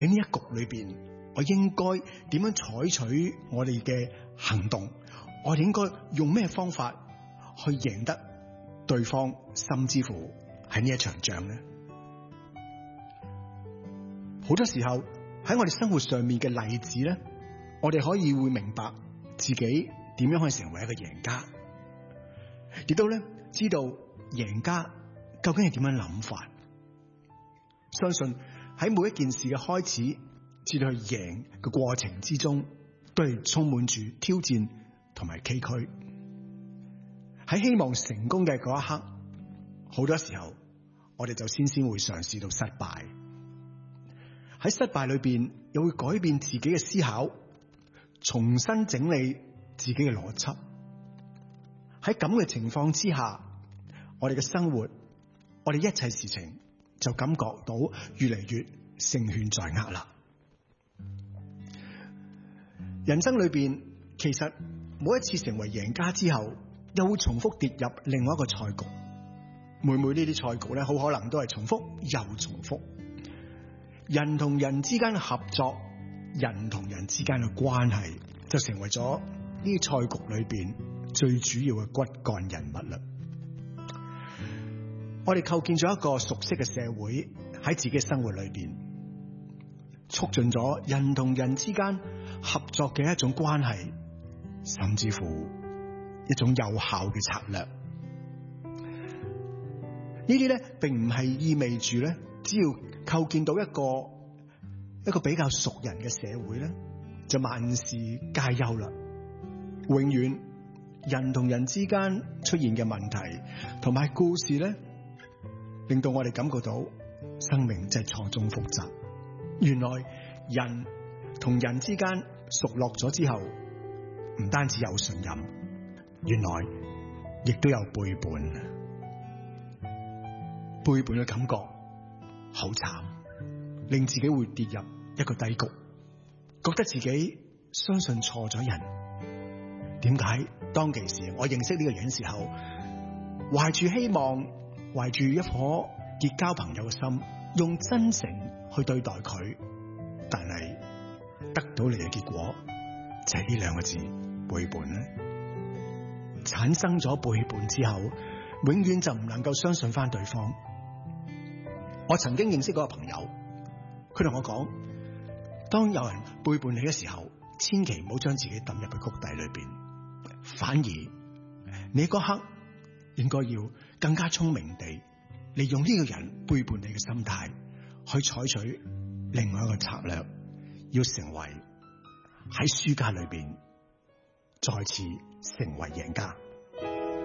喺呢一局裏邊，我應該點樣採取我哋嘅行動？我哋應該用咩方法去贏得對方，甚至乎喺呢一場仗呢？好多時候喺我哋生活上面嘅例子咧，我哋可以會明白自己點樣可以成為一個贏家，亦都咧知道贏家究竟係點樣諗法。相信喺每一件事嘅開始至到去贏嘅過程之中，都係充滿住挑戰同埋崎嶇。喺希望成功嘅嗰一刻，好多時候我哋就先會嘗試到失敗。喺失敗裏邊，又會改變自己嘅思考，重新整理自己嘅邏輯。喺咁嘅情況之下，我哋嘅生活，我哋一切事情就感覺到越嚟越勝券在握啦。人生裏邊，其實每一次成為贏家之後，又會重複跌入另外一個賽局。每呢啲賽局咧，好可能都係重複又重複。人同人之間嘅合作，人同人之間嘅關係，就成為咗呢啲賽局裏邊最主要嘅骨幹人物啦。我哋構建咗一個熟悉嘅社會，喺自己嘅生活裏邊，促進咗人同人之間合作嘅一種關係，甚至乎一種有效嘅策略。呢啲咧，並唔係意味住咧，只要構建到一個比較熟人嘅社會咧，就萬事皆休啦。永遠人同人之間出現嘅問題同埋故事咧，令到我哋感覺到生命真係錯綜複雜。原來人同人之間熟絡咗之後，唔單止有信任，原來亦都有背叛。背叛嘅感覺好慘，令自己會跌入一個低谷，覺得自己相信錯咗人。點解當其時我認識呢個人嘅時候，懷住希望，懷住一顆結交朋友嘅心，用真誠去對待佢，但係得到嚟嘅結果就係呢兩個字，背叛咧。產生咗背叛之後，永遠就唔能夠相信翻對方。我曾經認識嗰個朋友，佢同我講，當有人背叛你嘅時候，千祈唔好將自己抌入去谷底裏邊，反而你嗰刻應該要更加聰明地利用呢個人背叛你嘅心態，去採取另外一個策略，要成為喺輸家裏邊再次成為贏家。